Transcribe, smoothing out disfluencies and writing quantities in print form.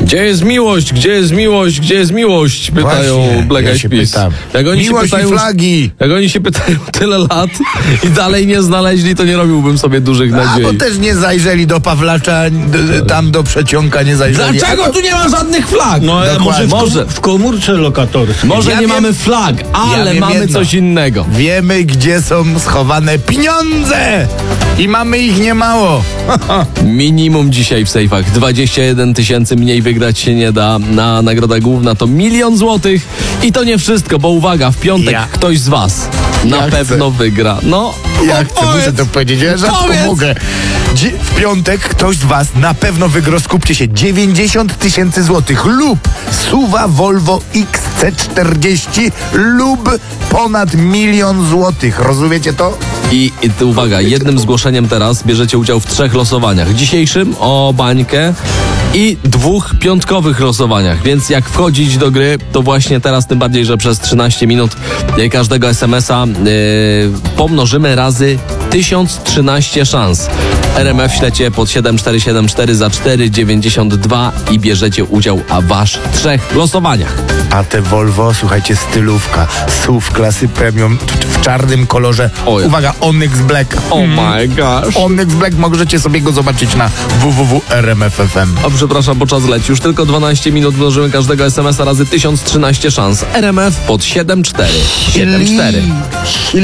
Gdzie jest miłość? Gdzie jest miłość? Gdzie jest miłość? Pytają Właśnie, Black ja Eyed się Peas. pytam. Jak oni się Miłość pytają, i flagi. Jak oni się pytają tyle lat i dalej nie znaleźli, to nie robiłbym sobie dużych A nadziei. bo też nie zajrzeli do Pawlacza, tam do Przeciąka nie zajrzeli. Dlaczego tu nie ma żadnych flag? No ale Może w komórce lokatorskiej. Może Ja nie wiem- mamy flag, ale wiem mamy jedno. coś innego. Wiemy, gdzie są schowane pieniądze! I mamy ich niemało. Minimum dzisiaj w sejfach 21 000, mniej wygrać się nie da. Na nagroda główna to 1 000 000 złotych. I to nie wszystko, bo uwaga, w piątek Ja. ktoś z was na Ja pewno wygra. No, Ja chcę, muszę to powiedzieć, ja rzadko Powiedz. mogę. W piątek ktoś z was na pewno wygra, skupcie się, 90 000 złotych lub SUV Volvo XC40 lub ponad 1 000 000 złotych. Rozumiecie to? I tu uwaga, jednym zgłoszeniem teraz bierzecie udział w 3 losowaniach. Dzisiejszym o bańkę i 2 piątkowych losowaniach. Więc jak wchodzić do gry, to właśnie teraz, tym bardziej, że przez 13 minut każdego SMS-a pomnożymy razy 1013 szans. RMF ślecie pod 7474 za 4,92 i bierzecie udział w aż 3 losowaniach. A te Volvo, słuchajcie, stylówka, SUV klasy premium w czarnym kolorze. O ja. Uwaga, Onyx Black. Oh my gosh. Onyx Black, możecie sobie go zobaczyć na www.rmf.fm. O, przepraszam, bo czas leci. Już tylko 12 minut mnożymy każdego SMS-a razy 1013 szans. RMF pod 7474.